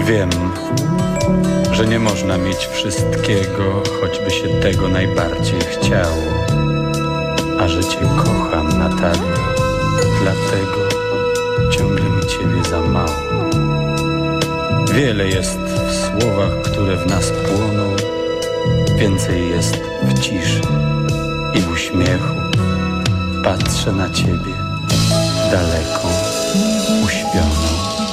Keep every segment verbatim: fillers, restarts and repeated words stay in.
Wiem, że nie można mieć wszystkiego, choćby się tego najbardziej chciało. A że cię kocham, Natalio, dlatego ciągle mi ciebie za mało. Wiele jest w słowach, które w nas płoną, więcej jest w ciszy i w uśmiechu. Patrzę na ciebie, daleką, uśpioną,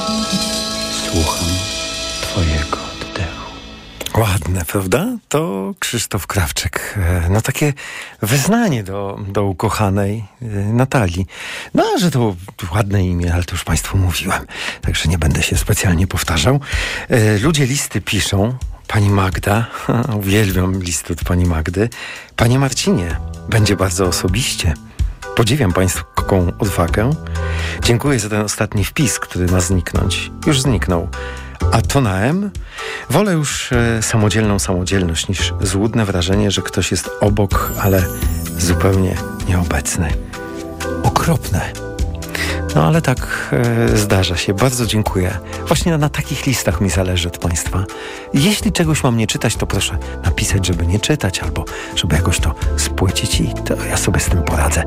słucham twojego oddechu. Ładne, prawda? To Krzysztof Krawczyk. No takie wyznanie do, do ukochanej Natalii. No, że to ładne imię, ale to już Państwu mówiłem. Także nie będę się specjalnie powtarzał. Ludzie listy piszą. Pani Magda, uwielbiam listy od pani Magdy. Panie Marcinie, będzie bardzo osobiście. Podziwiam pańską odwagę. Dziękuję za ten ostatni wpis, który ma zniknąć. Już zniknął. A to na M? Wolę już e, samodzielną samodzielność niż złudne wrażenie, że ktoś jest obok, ale zupełnie nieobecny. Okropne. No ale tak e, zdarza się. Bardzo dziękuję. Właśnie na, na takich listach mi zależy od Państwa. Jeśli czegoś mam nie czytać, to proszę napisać, żeby nie czytać, albo żeby jakoś to spłycić i to ja sobie z tym poradzę.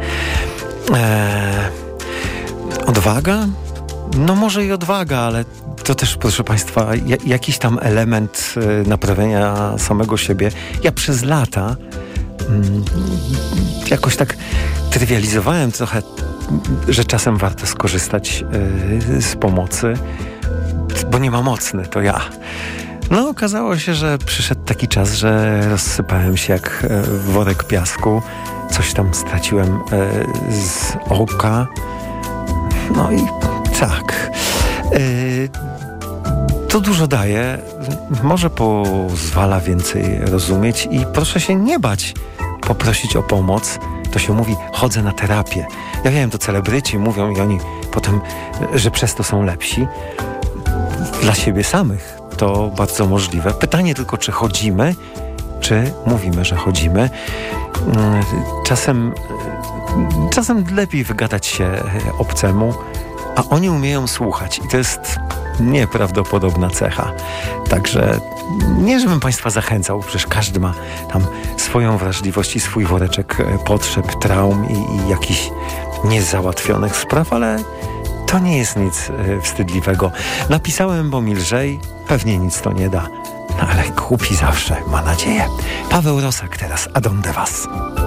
E, odwaga? No może i odwaga, ale to też, proszę Państwa, jakiś tam element y, naprawienia samego siebie. Ja przez lata mm, jakoś tak trywializowałem trochę, że czasem warto skorzystać y, z pomocy, bo nie ma mocny, to ja. No okazało się, że przyszedł taki czas, że rozsypałem się jak y, worek piasku. Coś tam straciłem y, z oka. No i tak. Yy, to dużo daje. Może pozwala więcej rozumieć i proszę się nie bać poprosić o pomoc. To się mówi, chodzę na terapię. Ja wiem, to celebryci mówią i oni potem, że przez to są lepsi. Dla siebie samych to bardzo możliwe. Pytanie tylko, czy chodzimy, czy mówimy, że chodzimy. Czasem, czasem lepiej wygadać się obcemu, a oni umieją słuchać i to jest nieprawdopodobna cecha. Także nie, żebym Państwa zachęcał, przecież każdy ma tam swoją wrażliwość i swój woreczek potrzeb, traum i, i jakichś niezałatwionych spraw, ale to nie jest nic wstydliwego. Napisałem, bo mi lżej, pewnie nic to nie da, no ale głupi zawsze ma nadzieję. Paweł Rosak teraz, Adonde Was.